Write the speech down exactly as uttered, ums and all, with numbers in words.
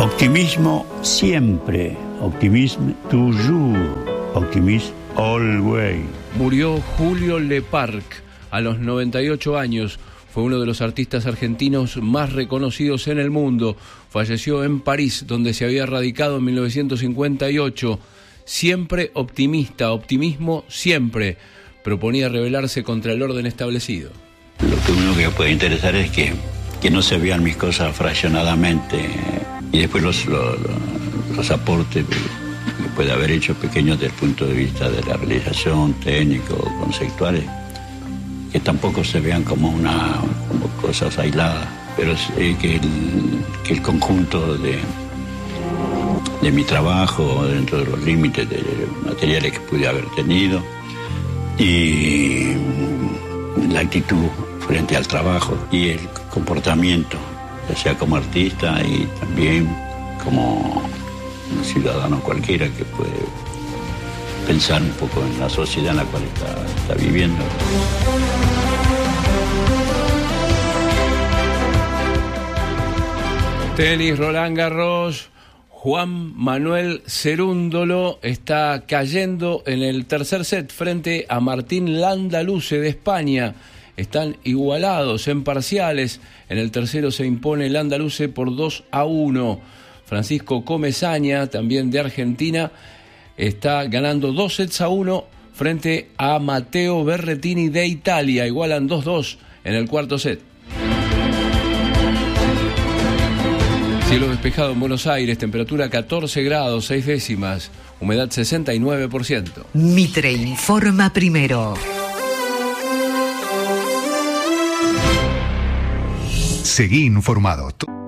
Optimismo siempre, optimisme toujours, optimisme always. Murió Julio Leparc a los noventa y ocho años. Fue uno de los artistas argentinos más reconocidos en el mundo. Falleció en París, donde se había radicado en mil novecientos cincuenta y ocho. Siempre optimista, optimismo siempre. Proponía rebelarse contra el orden establecido. Lo que único que puede interesar es que, que no se vean mis cosas fraccionadamente y después los, los, los aportes que puede haber hecho pequeños desde el punto de vista de la realización técnico, conceptuales, que tampoco se vean como una como cosas aisladas, pero eh, que, el, que el conjunto de, de mi trabajo dentro de los límites de materiales que pude haber tenido y la actitud frente al trabajo y el comportamiento, ya sea como artista y también como un ciudadano cualquiera que puede pensar un poco en la sociedad en la cual está, está viviendo. Tenis, Roland Garros. Juan Manuel Cerúndolo está cayendo en el tercer set frente a Martín Landaluce de España. Están igualados en parciales. En el tercero se impone Landaluce por dos a uno. Francisco Comesaña, también de Argentina, está ganando dos sets a uno frente a Matteo Berrettini de Italia. Igualan dos dos en el cuarto set. Cielo despejado en Buenos Aires, temperatura catorce grados, seis décimas, humedad sesenta y nueve por ciento. Mitre informa primero. Seguí informado.